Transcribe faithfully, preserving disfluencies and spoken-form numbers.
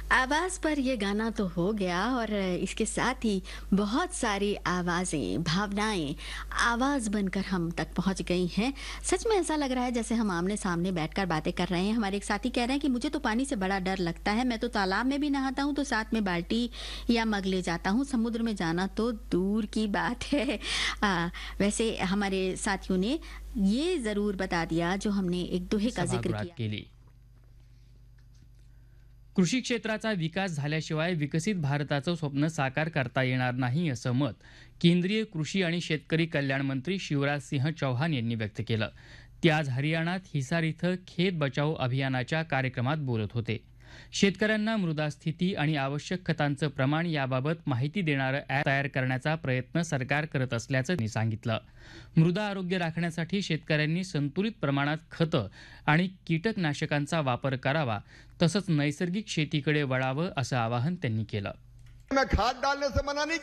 आवाज़ पर ये गाना तो हो गया और इसके साथ ही बहुत सारी आवाज़ें, भावनाएँ आवाज़ बनकर हम तक पहुँच गई हैं। सच में ऐसा लग रहा है जैसे हम आमने-सामने बैठकर बातें कर रहे हैं। हमारे एक साथी कह रहे हैं कि मुझे तो पानी से बड़ा डर लगता है। मैं तो तालाब में भी नहाता हूँ तो साथ में बाल्टी या मग ले जाता हूँ। समुद्र में जाना तो दूर की बात है। अ, वैसे हमारे साथियों ने ये ज़रूर बता दिया जो हमने एक दोहे का ज़िक्र सभागृहात किया। केली। कृषी क्षेत्राचा विकास झाल्याशिवाय विकसित भारताचं स्वप्न साकार करता येणार नाही असं मत केंद्रीय कृषी आणि शेतकरी कल्याण मंत्री शिवराज सिंह चौहान यांनी व्यक्त केलं. ते आज हरियाणात हिसार इथं खेत बचाओ अभियानाच्या कार्यक्रमात बोलत होते. शेतकऱ्यांना मृदा स्थिती आणि आवश्यक खतांचं प्रमाण याबाबत माहिती देणारं ॲप तयार करण्याचा प्रयत्न सरकार करत असल्याचं त्यांनी सांगितलं. मृदा आरोग्य राखण्यासाठी शेतकऱ्यांनी संतुलित प्रमाणात खतं आणि कीटकनाशकांचा वापर करावा तसंच नैसर्गिक शेतीकडे वळावं असं आवाहन त्यांनी केलं. मैं खाद डालने से मना नहीं